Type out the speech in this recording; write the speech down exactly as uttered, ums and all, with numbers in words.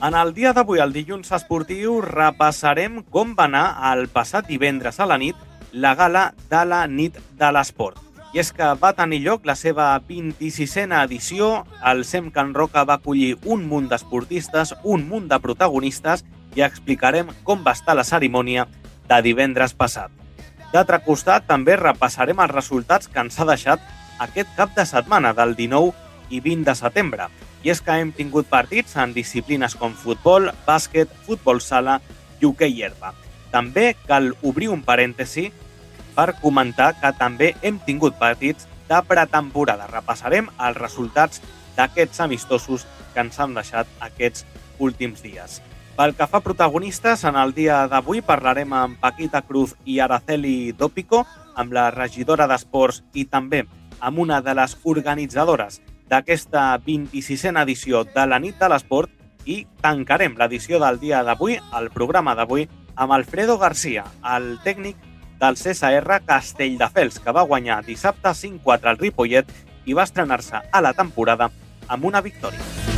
En el dia d'avui, el dilluns esportiu, repassarem com va anar el passat divendres a la nit la gala de la nit de l'esport. I és que va tenir lloc la seva vint-i-sisena edició, el SEM Can Roca va acollir un munt d'esportistes, un munt de protagonistes, i explicarem com va estar la cerimònia de divendres passat. D'altre costat, també repassarem els resultats que ens ha deixat aquest cap de setmana del dinou i vint de setembre. I és que hem tingut partits en disciplines com futbol, bàsquet, futbol sala i hoquei herba. També cal obrir un parèntesi per comentar que també hem tingut partits de pretemporada. Repassarem els resultats d'aquests amistosos que ens han deixat aquests últims dies. Pel que fa a protagonistes, en el dia d'avui parlarem amb Paquita Cruz i Araceli Dópico, amb la regidora d'Esports i també amb una de les organitzadores d'aquesta vint-i-sisena edició de la nit de l'esport, i tancarem l'edició del dia d'avui, el programa d'avui, amb Alfredo García, el tècnic del C S R Castelldefels, que va guanyar dissabte cinc quatre al Ripollet i va estrenar-se a la temporada amb una victòria.